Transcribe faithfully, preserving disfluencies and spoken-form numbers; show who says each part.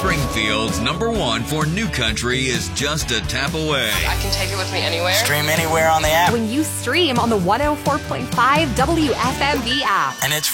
Speaker 1: Springfield's number one for new country is just a tap away.
Speaker 2: I can take it with me anywhere.
Speaker 3: Stream anywhere on the app.
Speaker 4: When you stream on the one oh four point five W F M V app.
Speaker 3: And it's